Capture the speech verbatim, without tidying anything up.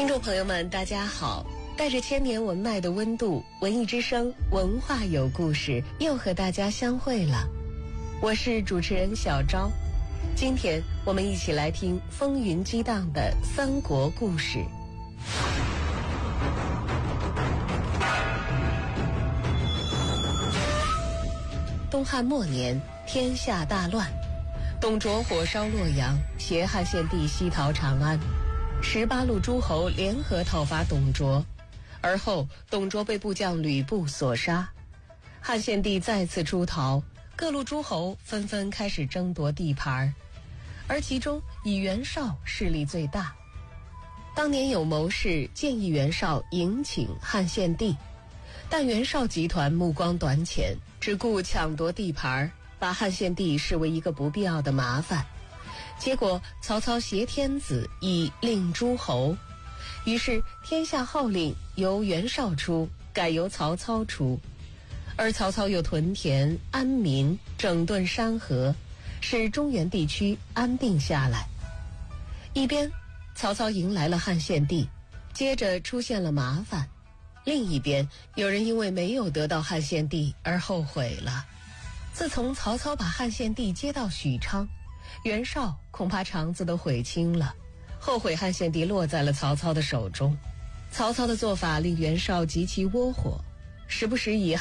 听众朋友们大家好，带着千年文脉的温度，文艺之声文化有故事又和大家相会了。我是主持人小昭，今天我们一起来听风云激荡的三国故事。东汉末年，天下大乱，董卓火烧洛阳，挟汉献帝西逃长安，十八路诸侯联合讨伐董卓，而后董卓被部将吕布所杀。汉献帝再次出逃，各路诸侯纷纷开始争夺地盘，而其中以袁绍势力最大。当年有谋士建议袁绍迎请汉献帝，但袁绍集团目光短浅，只顾抢夺地盘，把汉献帝视为一个不必要的麻烦。结果曹操挟天子以令诸侯，于是天下号令由袁绍出，改由曹操出。而曹操又屯田安民，整顿山河，使中原地区安定下来。一边曹操迎来了汉献帝，接着出现了麻烦；另一边有人因为没有得到汉献帝而后悔了。自从曹操把汉献帝接到许昌，袁绍恐怕肠子都悔青了，后悔汉献帝落在了曹操的手中。曹操的做法令袁绍极其窝火，时不时以